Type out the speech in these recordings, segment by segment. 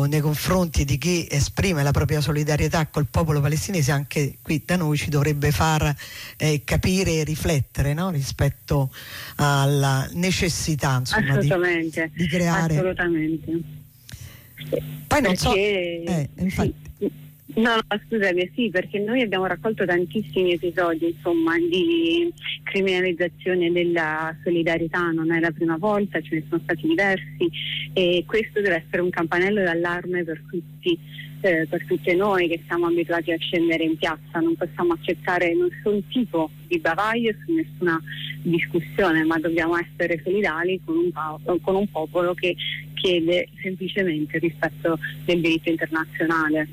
nei confronti di chi esprime la propria solidarietà col popolo palestinese, anche qui da noi ci dovrebbe far capire e riflettere, no? Rispetto alla necessità, insomma, di creare. Assolutamente. Poi non perché, so, infatti. No, scusami, sì, perché noi abbiamo raccolto tantissimi episodi, insomma, di criminalizzazione della solidarietà, non è la prima volta, ce ne sono stati diversi, e questo deve essere un campanello d'allarme per tutti, per tutte noi che siamo abituati a scendere in piazza. Non possiamo accettare nessun tipo di bavaglio su nessuna discussione, ma dobbiamo essere solidali con un popolo che chiede semplicemente il rispetto del diritto internazionale.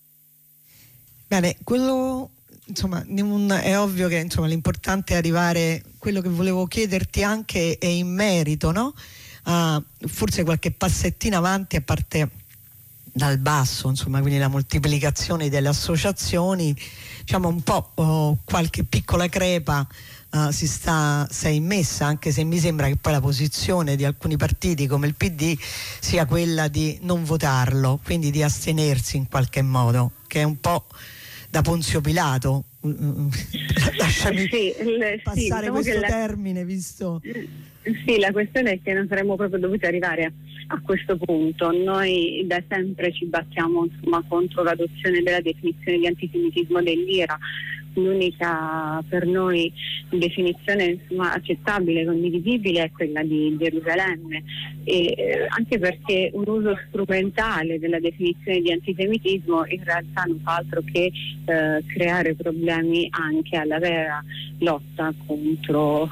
Bene, quello, insomma, è ovvio che, insomma, l'importante è arrivare. Quello che volevo chiederti anche è in merito, no? A forse qualche passettina avanti, a parte dal basso, insomma, quindi la moltiplicazione delle associazioni, diciamo un po' qualche piccola crepa si è immessa, anche se mi sembra che poi la posizione di alcuni partiti come il PD sia quella di non votarlo, quindi di astenersi in qualche modo, che è un po' da Ponzio Pilato. Lasciami passare questo termine, visto. Sì, la questione è che non saremmo proprio dovuti arrivare a questo punto. Noi da sempre ci battiamo, insomma, contro l'adozione della definizione di antisemitismo dell'IRA. L'unica per noi definizione, insomma, accettabile, condivisibile è quella di Gerusalemme, e anche perché un uso strumentale della definizione di antisemitismo in realtà non fa altro che creare problemi anche alla vera lotta contro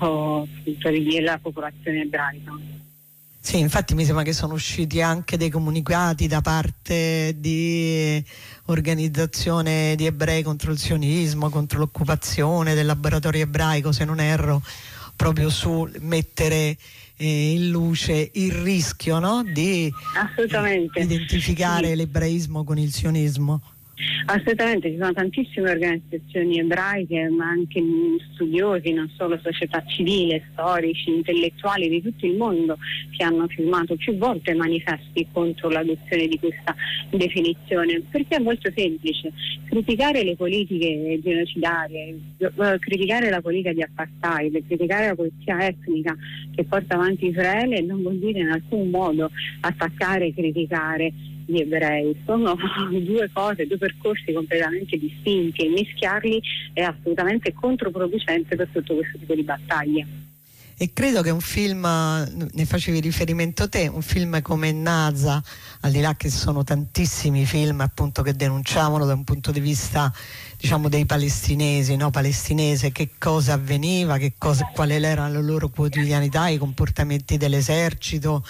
la popolazione ebraica. Sì, infatti mi sembra che sono usciti anche dei comunicati da parte di organizzazione di ebrei contro il sionismo, contro l'occupazione del laboratorio ebraico, se non erro, proprio su mettere in luce il rischio, no? Di identificare l'ebraismo con il sionismo. Assolutamente, ci sono tantissime organizzazioni ebraiche, ma anche studiosi, non solo società civile, storici, intellettuali di tutto il mondo, che hanno firmato più volte manifesti contro l'adozione di questa definizione, perché è molto semplice: criticare le politiche genocidarie, criticare la politica di apartheid, criticare la polizia etnica che porta avanti Israele non vuol dire in alcun modo attaccare e criticare gli ebrei. Sono due cose, due percorsi completamente distinti, e mischiarli è assolutamente controproducente per tutto questo tipo di battaglie. E credo che un film, ne facevi riferimento te, un film come Naza, al di là che sono tantissimi film appunto che denunciavano da un punto di vista, diciamo, dei palestinesi, no? Palestinese, che cosa avveniva, qual era la loro quotidianità, i comportamenti dell'esercito,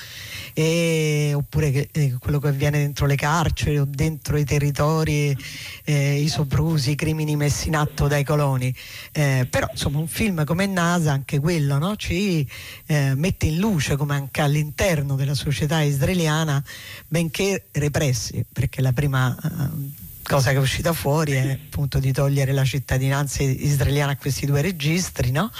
oppure quello che avviene dentro le carceri o dentro i territori, i soprusi, i crimini messi in atto dai coloni. Però insomma un film come Nasa, anche quello, no? Ci mette in luce come anche all'interno della società israeliana, benché repressi, perché la prima cosa che è uscita fuori è appunto di togliere la cittadinanza israeliana a questi due registri, no?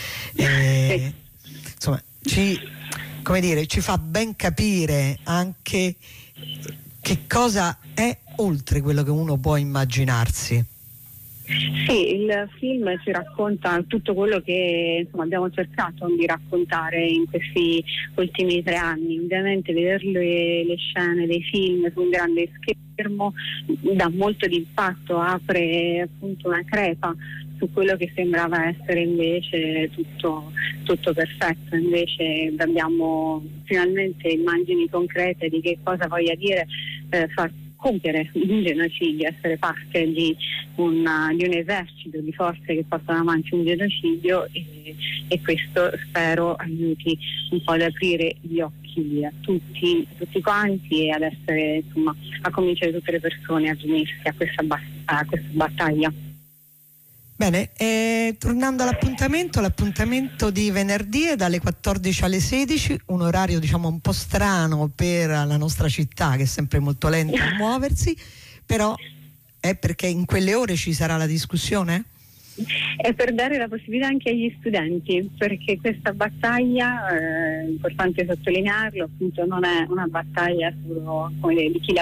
Insomma, ci fa ben capire anche che cosa è oltre quello che uno può immaginarsi. Sì, il film ci racconta tutto quello che, insomma, abbiamo cercato di raccontare in questi ultimi 3 anni. Ovviamente vedere le scene dei film su un grande schermo dà molto di impatto, apre appunto una crepa su quello che sembrava essere invece tutto perfetto. Invece abbiamo finalmente immagini concrete di che cosa voglia dire far compiere un genocidio, essere parte di un esercito di forze che portano avanti un genocidio, e questo spero aiuti un po' ad aprire gli occhi a tutti quanti, e ad essere, insomma, a cominciare tutte le persone a unirsi a questa battaglia. Bene, tornando l'appuntamento di venerdì è dalle 14 alle 16, un orario diciamo un po' strano per la nostra città, che è sempre molto lenta a muoversi, però è perché in quelle ore ci sarà la discussione? È per dare la possibilità anche agli studenti, perché questa battaglia, è importante sottolinearlo, appunto non è una battaglia solo di chi